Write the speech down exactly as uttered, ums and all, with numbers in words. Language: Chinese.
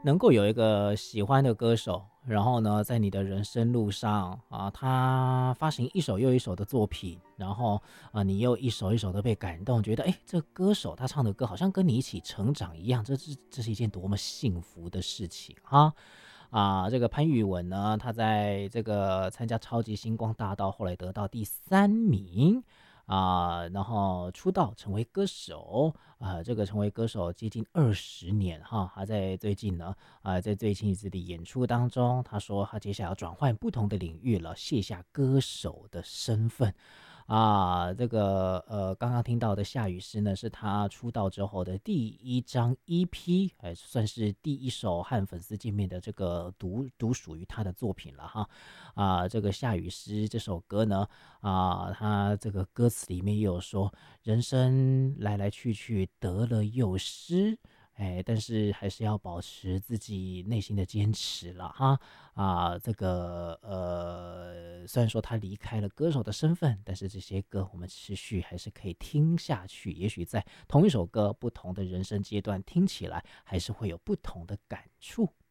能够有一个喜欢的歌手，然后呢，在你的人生路上啊，他发行一首又一首的作品，然后啊，你又一首一首的被感动，觉得哎，这歌手他唱的歌好像跟你一起成长一样，这是这是一件多么幸福的事情哈！啊，这个潘裕文呢，他在这个参加超级星光大道，后来得到第三名。啊，然后出道成为歌手，啊，这个成为歌手接近二十年哈，他在最近呢，啊，在最近一次的演出当中，他说他接下来要转换不同的领域了，卸下歌手的身份。啊，这个呃，刚刚听到的《下雨诗》呢，是他出道之后的第一张 E P，还算是第一首和粉丝见面的这个独独属于他的作品了哈。啊，这个《下雨诗》这首歌呢，啊，他这个歌词里面也有说，人生来来去去，得了又失。哎，但是还是要保持自己内心的坚持了哈。啊，这个呃，虽然说他离开了歌手的身份，但是这些歌我们持续还是可以听下去。也许在同一首歌，不同的人生阶段听起来，还是会有不同的感触。